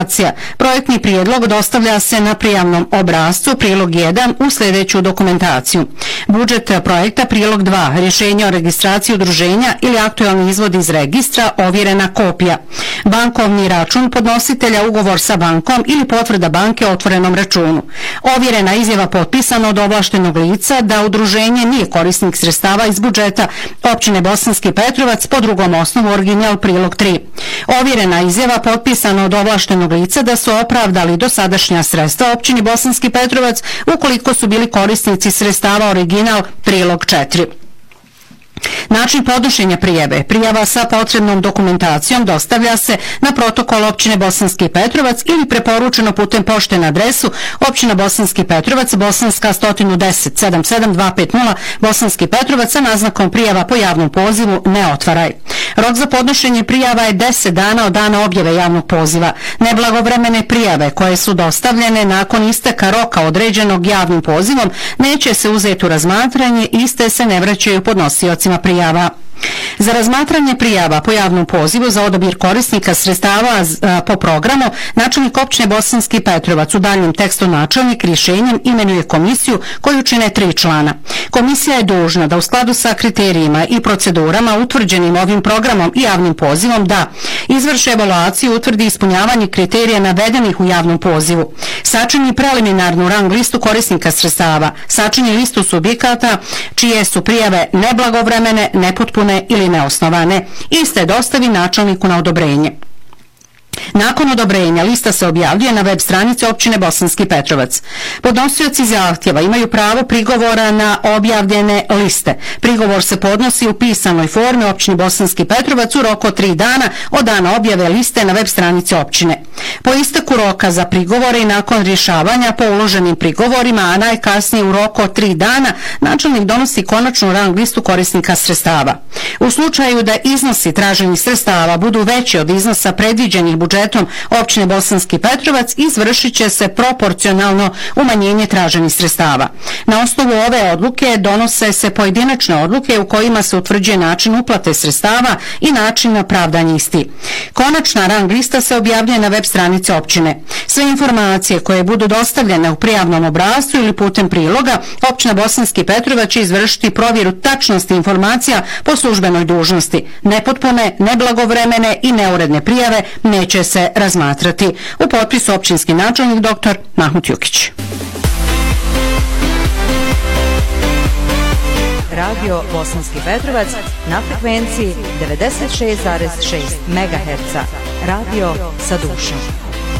Projektni prijedlog dostavlja se na prijavnom obrascu prilog 1 u sljedeću dokumentaciju. Budžet projekta prilog 2, rješenje o registraciji udruženja ili aktualni izvod iz registra, ovjerena kopija. Bankovni račun podnositelja, ugovor sa bankom ili potvrda banke o otvorenom računu. Ovjerena izjava potpisana od ovlaštenog lica da udruženje nije korisnik sredstava iz budžeta općine Bosanski Petrovac po drugom osnovu, original prilog 3. Ovjerena izjava potpisana od ovlaštenog lica da su opravdali dosadašnja sredstva općini Bosanski Petrovac ukoliko su bili korisnici sredstava, original prilog 4. Način podnošenja prijave. Prijava sa potrebnom dokumentacijom dostavlja se na protokol općine Bosanski Petrovac ili preporučeno putem pošte na adresu općina Bosanski Petrovac, Bosanska 110 77250 Bosanski Petrovac sa naznakom prijava po javnom pozivu ne otvaraj. Rok za podnošenje prijava je 10 dana od dana objave javnog poziva. Neblagovremene prijave koje su dostavljene nakon isteka roka određenog javnim pozivom neće se uzeti u razmatranje, iste se ne vraćaju podnosiocima prijava. Za razmatranje prijava po javnom pozivu za odabir korisnika sredstava po programu, načelnik općine Bosanski Petrovac u daljnjem tekstu načelnik rješenjem imenuje komisiju koju čine 3 člana. Komisija je dužna da u skladu sa kriterijima i procedurama utvrđenim ovim programom i javnim pozivom da izvrše evaluaciju, utvrdi ispunjavanje kriterija navedenih u javnom pozivu, sačini preliminarnu rang listu korisnika sredstava, sačini listu subjekata čije su prijave neblagovremene, nepotpune ili neosnovane, iste dostavi načelniku na odobrenje. Nakon odobrenja lista se objavljuje na web stranici općine Bosanski Petrovac. Podnosioci zahtjeva imaju pravo prigovora na objavljene liste. Prigovor se podnosi u pisanoj formi općini Bosanski Petrovac u roku od 3 dana od dana objave liste na web stranici općine. Po isteku roka za prigovore i nakon rješavanja po uloženim prigovorima, a najkasnije u roku od 3 dana, načelnik donosi konačnu rang listu korisnika sredstava. U slučaju da iznosi traženih sredstava budu veći od iznosa predviđenih budžetom općine Bosanski Petrovac, izvršit će se proporcionalno umanjenje traženih sredstava. Na osnovu ove odluke donose se pojedinačne odluke u kojima se utvrđuje način uplate sredstava i način pravdanja isti. Konačna rang lista se objavljuje na web stranici općine. Sve informacije koje budu dostavljene u prijavnom obrascu ili putem priloga, općina Bosanski Petrovac će izvršiti provjeru tačnosti informacija po službenoj dužnosti. Nepotpune, neblagovremene i neuredne prijave neće se razmatrati. U potpisu općinski načelnik dr. Mahmut Jukić. Radio Bosanski Petrovac na frekvenciji 96,6 MHz. Radio sa dušom.